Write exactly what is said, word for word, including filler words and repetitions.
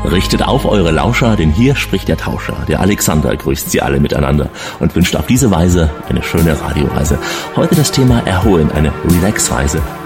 Richtet auf eure Lauscher, denn hier spricht der Tauscher. Der Alexander grüßt sie alle miteinander und wünscht auf diese Weise eine schöne Radioreise. Heute das Thema Erholen, eine Relaxreise